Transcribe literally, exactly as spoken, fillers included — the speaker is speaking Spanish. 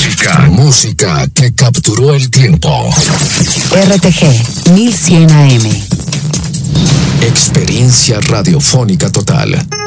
Música, música que capturó el tiempo. R T G mil cien A M. Experiencia radiofónica total.